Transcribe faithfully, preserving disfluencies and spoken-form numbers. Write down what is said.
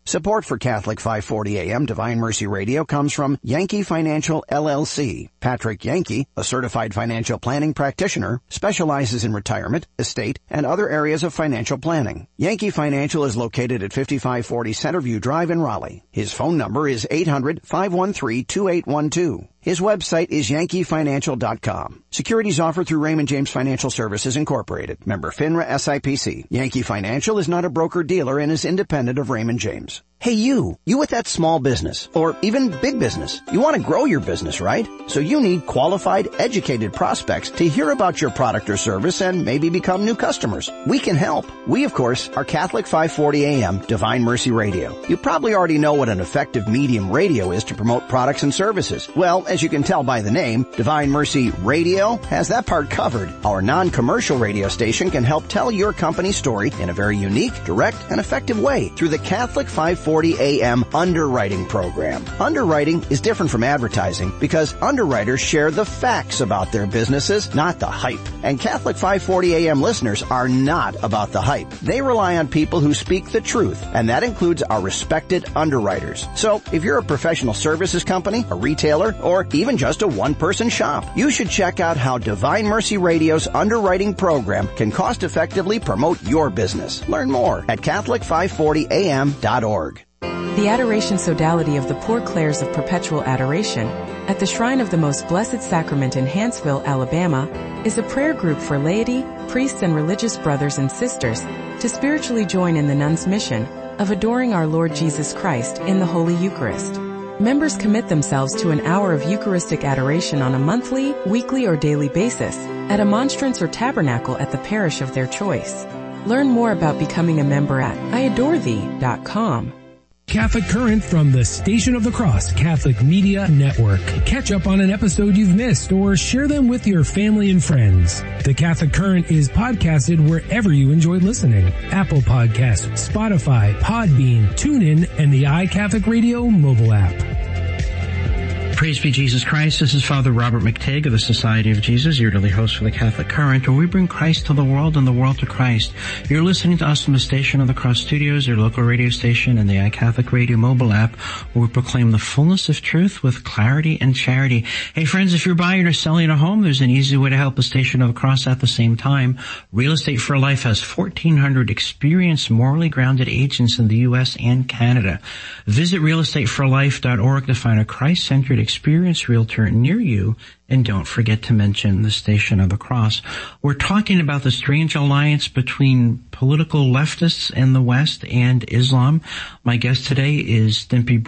Support for Catholic five forty A M Divine Mercy Radio comes from Yankee Financial L L C. Patrick Yankee, a certified financial planning practitioner, specializes in retirement, estate, and other areas of financial planning. Yankee Financial is located at fifty-five forty Centerview Drive in Raleigh. His phone number is eight hundred, five one three, two eight one two. His website is yankee financial dot com. Securities offered through Raymond James Financial Services Incorporated. Member FINRA S I P C. Yankee Financial is not a broker-dealer and is independent of Raymond James. Hey you, you with that small business, or even big business. You want to grow your business, right? So you need qualified, educated prospects to hear about your product or service and maybe become new customers. We can help. We, of course, are Catholic five forty A M Divine Mercy Radio. You probably already know what an effective medium radio is to promote products and services. Well, as you can tell by the name, Divine Mercy Radio has that part covered. Our non-commercial radio station can help tell your company's story in a very unique, direct, and effective way through the Catholic five forty A M underwriting program. Underwriting is different from advertising because underwriters share the facts about their businesses, not the hype. And Catholic five forty A M listeners are not about the hype. They rely on people who speak the truth, and that includes our respected underwriters. So, if you're a professional services company, a retailer, or even just a one-person shop, you should check out how Divine Mercy Radio's underwriting program can cost-effectively promote your business. Learn more at catholic five forty A M dot org. The Adoration Sodality of the Poor Clares of Perpetual Adoration at the Shrine of the Most Blessed Sacrament in Hanceville, Alabama, is a prayer group for laity, priests, and religious brothers and sisters to spiritually join in the nuns' mission of adoring our Lord Jesus Christ in the Holy Eucharist. Members commit themselves to an hour of Eucharistic adoration on a monthly, weekly, or daily basis at a monstrance or tabernacle at the parish of their choice. Learn more about becoming a member at I adore thee dot com. Catholic Current from the Station of the Cross Catholic Media Network. Catch up on an episode you've missed or share them with your family and friends. The Catholic Current is podcasted wherever you enjoy listening. Apple Podcasts, Spotify, Podbean, TuneIn, and the iCatholic Radio mobile app. Praise be Jesus Christ. This is Father Robert McTague of the Society of Jesus, your daily host for the Catholic Current, where we bring Christ to the world and the world to Christ. You're listening to us from the Station of the Cross Studios, your local radio station, and the iCatholic Radio mobile app, where we proclaim the fullness of truth with clarity and charity. Hey friends, if you're buying or selling a home, there's an easy way to help the Station of the Cross at the same time. Real Estate for Life has fourteen hundred experienced, morally grounded agents in the U S and Canada. Visit real estate for life dot org to find a Christ-centered experienced realtor near you, and don't forget to mention the Station of the Cross. We're talking about the strange alliance between political leftists in the West and Islam. My guest today is Stimpy